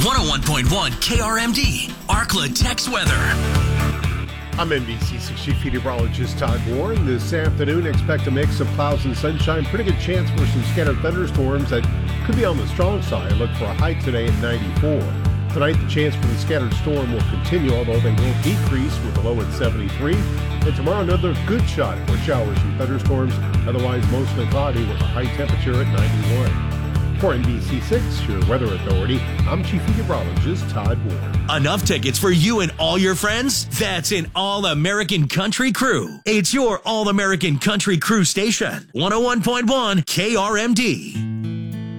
101.1 KRMD, Arkla Tex Weather. I'm NBC6 Chief Meteorologist Todd Warren. This afternoon, expect a mix of clouds and sunshine. Pretty good chance for some scattered thunderstorms that could be on the strong side. Look for a high today at 94. Tonight, the chance for the scattered storm will continue, although they will decrease with a low at 73. And tomorrow, another good shot for showers and thunderstorms. Otherwise, mostly cloudy with a high temperature at 91. For NBC6, your weather authority, I'm Chief Meteorologist Todd Warren. Enough tickets for you and all your friends? That's an All-American Country Crew. It's your All-American Country Crew station. 101.1 KRMD.